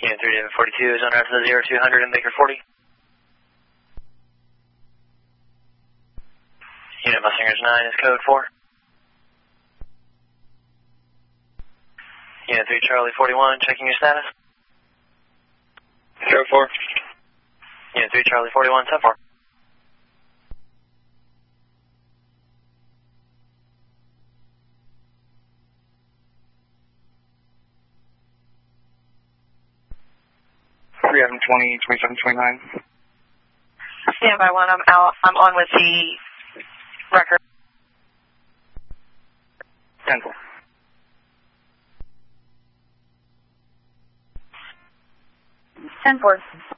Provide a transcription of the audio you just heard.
Unit 3 David 42 is on route to the 0200 in Baker 40. Unit Muslinger's 9 is code 4. Unit 3 Charlie 41, checking your status. Code 4. Unit 3 Charlie 41, 10-4. We have 20, 27, 29. Standby 1, I'm out. I'm on with the record. 10-4. 10-4.